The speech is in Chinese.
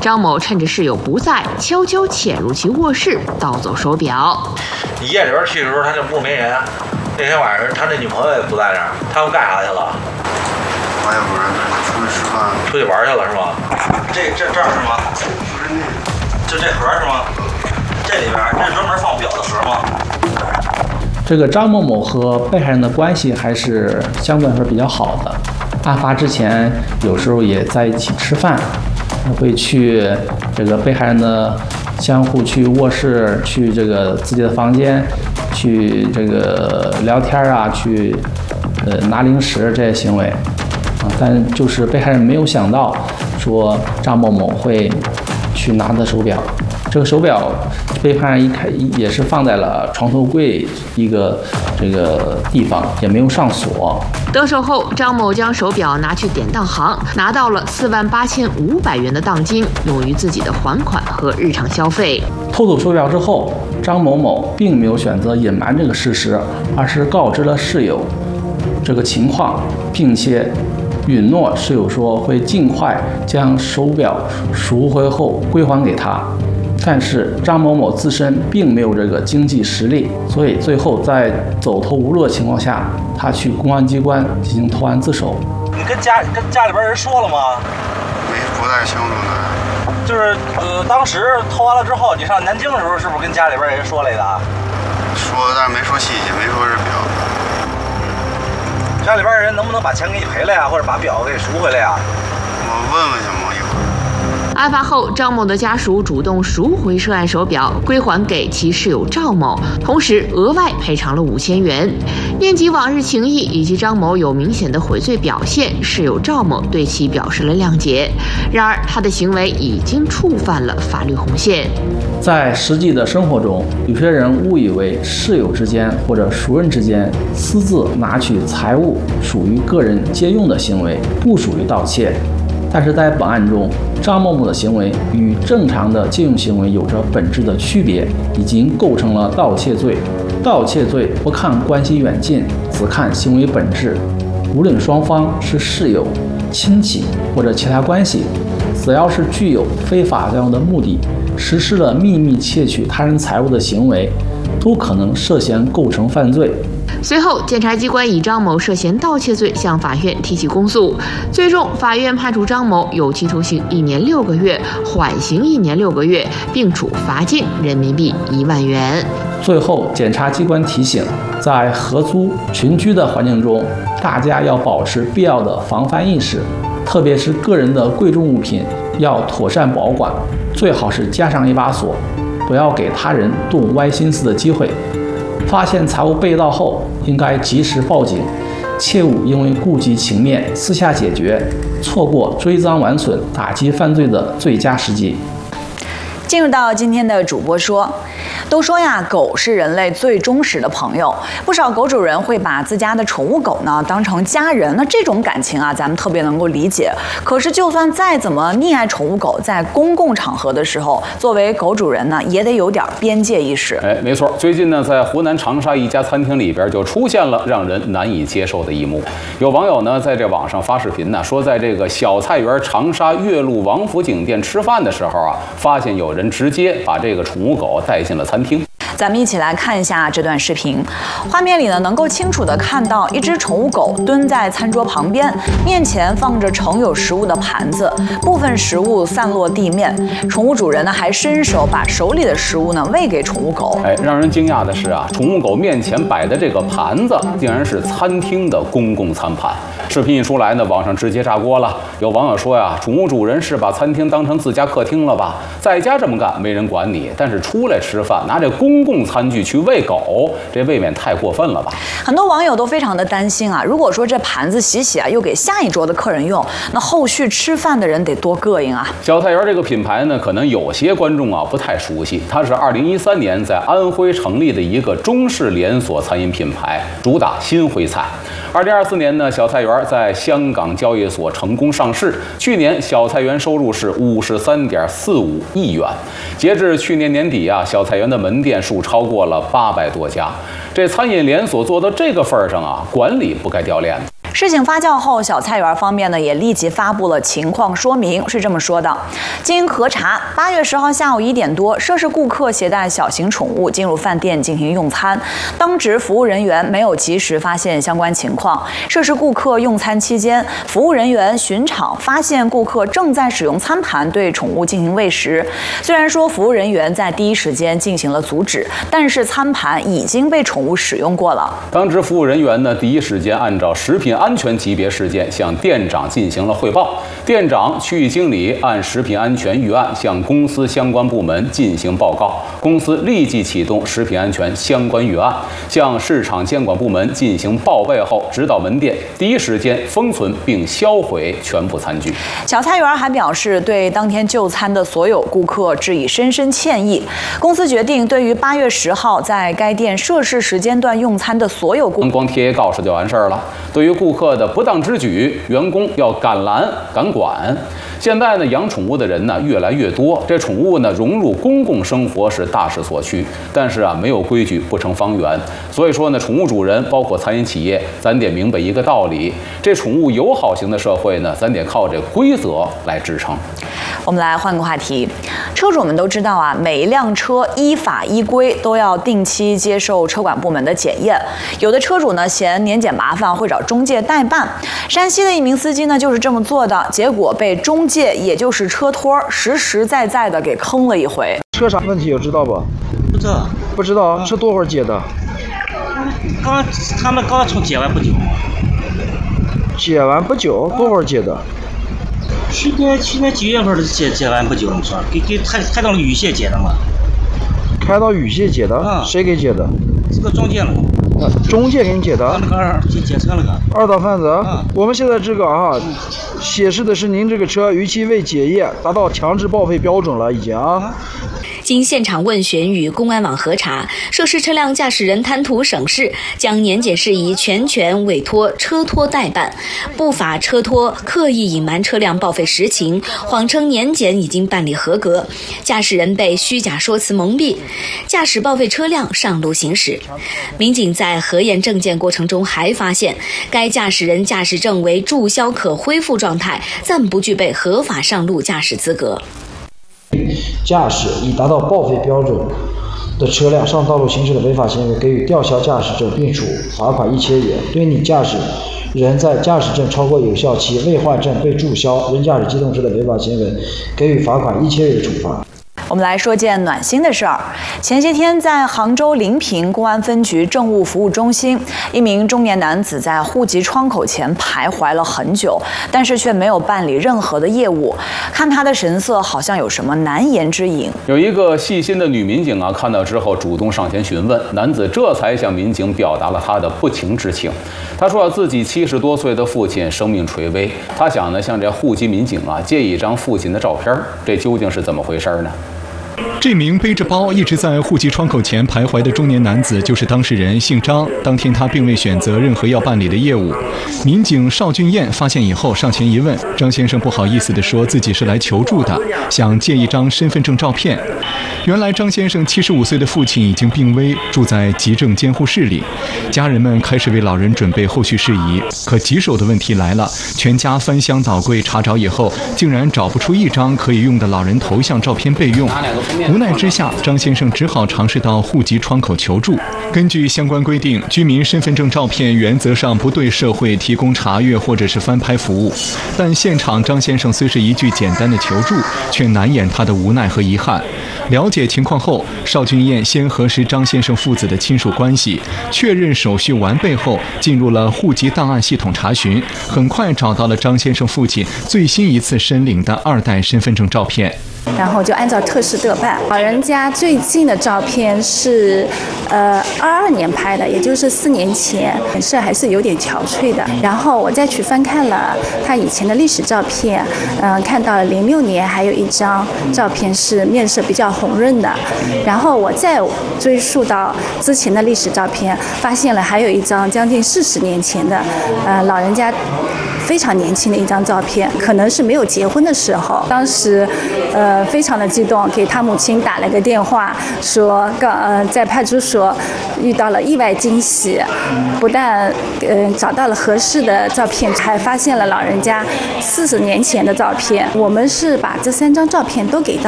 张某趁着室友不在，悄悄潜入其卧室，盗走手表。 你夜里边去的时候，他就不是没人。那天晚上他那女朋友也不在那儿，他们干啥去了？ 我也不知道，出去吃饭， 出去玩去了是吗？这儿是吗？ 不是那个， 就这盒是吗？这里边这是专门放表的盒吗？ 这个张某某和被害人的关系还是相对来说比较好的，案发之前有时候也在一起吃饭，会去这个被害人的相互去卧室，去这个自己的房间，去这个聊天啊，去拿零食这些行为啊，但就是被害人没有想到说张某某会去拿的手表。这个手表被害人也是放在了床头柜一个这个地方，也没有上锁。 得手后，张某将手表拿去典当行，拿到了48500元的当金，用于自己的还款和日常消费。 偷走手表之后，张某某并没有选择隐瞒这个事实，而是告知了室友这个情况，并且允诺室友说会尽快将手表赎回后归还给他。但是张某某自身并没有这个经济实力，所以最后在走投无路的情况下，他去公安机关进行投案自首。 你跟家里边人说了吗？ 不太清楚呢。 就是当时偷完了之后，你上南京的时候，是不是跟家里边人说来的？ 说，但是没说细节，没说是表。 家里边人能不能把钱给你赔了呀，或者把表给赎回来呀？ 我问问去嘛，一会儿。 案发后，张某的家属主动赎回涉案手表，归还给其室友赵某，同时额外赔偿了5000元。念及往日情谊以及张某有明显的悔罪表现，室友赵某对其表示了谅解。然而，他的行为已经触犯了法律红线。 在实际的生活中，有些人误以为室友之间或者熟人之间私自拿取财物属于个人借用的行为，不属于盗窃。但是在本案中，张某某的行为与正常的借用行为有着本质的区别，已经构成了盗窃罪。盗窃罪不看关系远近，只看行为本质。无论双方是室友、亲戚或者其他关系，只要是具有非法占有的目的，实施了秘密窃取他人财物的行为，都可能涉嫌构成犯罪。 随后，检察机关以张某涉嫌盗窃罪向法院提起公诉，最终法院判处张某有期徒刑1年6个月，缓刑1年6个月，并处罚金人民币1万元。 最后，检察机关提醒，在合租群居的环境中，大家要保持必要的防范意识，特别是个人的贵重物品要妥善保管，最好是加上一把锁，不要给他人动歪心思的机会。发现财物被盗后，应该及时报警，切勿因为顾及情面私下解决，错过追赃挽损、打击犯罪的最佳时机。 进入到今天的主播说，都说呀，狗是人类最忠实的朋友，不少狗主人会把自家的宠物狗呢当成家人，那这种感情啊，咱们特别能够理解。可是就算再怎么溺爱宠物狗，在公共场合的时候，作为狗主人呢，也得有点边界意识。 没错，最近呢，在湖南长沙一家餐厅里边就出现了让人难以接受的一幕。有网友呢在这网上发视频呢，说在这个小菜园长沙岳麓王府井店吃饭的时候啊，发现有人直接把这个宠物狗带进了餐厅。 咱们一起来看一下这段视频，画面里呢能够清楚地看到一只宠物狗蹲在餐桌旁边，面前放着盛有食物的盘子，部分食物散落地面。宠物主人呢还伸手把手里的食物呢喂给宠物狗。 让人惊讶的是啊，宠物狗面前摆的这个盘子竟然是餐厅的公共餐盘。视频一出来呢，网上直接炸锅了。有网友说呀，宠物主人是把餐厅当成自家客厅了吧？在家这么干没人管你，但是出来吃饭拿这公共餐具去喂狗，这未免太过分了吧？ 很多网友都非常的担心啊，如果说这盘子洗啊，又给下一桌的客人用，那后续吃饭的人得多膈应啊！ 小菜园这个品牌呢，可能有些观众啊不太熟悉，它是2013年在安徽成立的一个中式连锁餐饮品牌，主打新徽菜。2024年呢，小菜园在香港交易所成功上市。去年小菜园收入是53.45亿元。截至去年年底啊，小菜园的门店数超过了800多家。这餐饮连锁做到这个份儿上啊，管理不该掉链子。 事情发酵后，小菜园方面呢也立即发布了情况说明，是这么说的：经核查，8月10号下午1点多，涉事顾客携带小型宠物进入饭店进行用餐，当值服务人员没有及时发现相关情况。涉事顾客用餐期间，服务人员巡场发现顾客正在使用餐盘对宠物进行喂食。虽然说服务人员在第一时间进行了阻止，但是餐盘已经被宠物使用过了。 当值服务人员呢，第一时间按照食品安全级别事件向店长进行了汇报，店长、区域经理按食品安全预案向公司相关部门进行报告，公司立即启动食品安全相关预案，向市场监管部门进行报备后，指导门店第一时间封存并销毁全部餐具。 小菜园还表示，对当天就餐的所有顾客致以深深歉意。公司决定，对于8月10号在该店涉事时间段用餐的所有顾客， 光贴告示就完事儿了。对于顾客的不当之举，员工要敢拦敢管。现在呢，养宠物的人呢越来越多，这宠物呢融入公共生活是大势所趋，但是没有规矩不成方圆。所以说呢，宠物主人包括餐饮企业，咱得明白一个道理：这宠物友好型的社会呢，咱得靠这规则来支撑。 我们来换个话题，车主们都知道啊，每一辆车依法依规都要定期接受车管部门的检验。有的车主呢嫌年检麻烦，会找中介代办。山西的一名司机呢就是这么做的，结果被中介也就是车托实实在在的给坑了一回。 车啥问题有知道不？ 不知道。 不知道，是多会儿接的？ 他们刚从接完不久。 接完不久，多会儿接的？ 去年9月份接完不久，你说给开到了禹县接的嘛？ 开到禹县接的？谁给接的？ 这个中介了。 中介给你接的？ 那个接车了个。 二道贩子。我们现在这个显示的是您这个车逾期未检验，达到强制报废标准了，已经啊。 经现场问询与公安网核查，涉事车辆驾驶人贪图省事，将年检事宜全权委托车托代办。不法车托刻意隐瞒车辆报废实情，谎称年检已经办理合格，驾驶人被虚假说辞蒙蔽，驾驶报废车辆上路行驶。民警在核验证件过程中还发现，该驾驶人驾驶证为注销可恢复状态，暂不具备合法上路驾驶资格。 驾驶已达到报废标准的车辆上道路行驶的违法行为，给予吊销驾驶证并处罚款1000元。对你驾驶人在驾驶证超过有效期未换证被注销人驾驶机动车的违法行为，给予罚款1000元的处罚。 我们来说件暖心的事儿。前些天，在杭州临平公安分局政务服务中心，一名中年男子在户籍窗口前徘徊了很久，但是却没有办理任何的业务。看他的神色，好像有什么难言之隐。 有一个细心的女民警看到之后主动上前询问，男子这才向民警表达了他的不情之请。他说自己70多岁的父亲生命垂危，他想呢向这户籍民警借一张父亲的照片，这究竟是怎么回事呢？ 这名背着包一直在户籍窗口前徘徊的中年男子就是当事人，姓张。当天他并未选择任何要办理的业务。民警邵俊彦发现以后上前一问，张先生不好意思地说自己是来求助的，想借一张身份证照片。原来张先生75岁的父亲已经病危，住在急症监护室里。家人们开始为老人准备后续事宜，可棘手的问题来了，全家翻箱倒柜查找以后，竟然找不出一张可以用的老人头像照片备用。无奈之下，张先生只好尝试到户籍窗口求助。根据相关规定，居民身份证照片原则上不对社会提供查阅或者是翻拍服务，但现场张先生虽是一句简单的求助，却难掩他的无奈和遗憾。了解情况后，邵俊彦先核实张先生父子的亲属关系，确认手续完备后，进入了户籍档案系统查询，很快找到了张先生父亲最新一次申领的2代身份证照片。 然后就按照特事特办。老人家最近的照片是22年拍的，也就是4年前，脸色还是有点憔悴的。然后我再去翻看了他以前的历史照片，看到了06年还有一张照片是面色比较红润的。然后我再追溯到之前的历史照片，发现了还有一张将近40年前的，老人家非常年轻的一张照片，可能是没有结婚的时候。当时，非常的激动，给他母亲打了个电话，说在派出所遇到了意外惊喜，不但找到了合适的照片，还发现了老人家40年前的照片。我们是把这3张照片都给到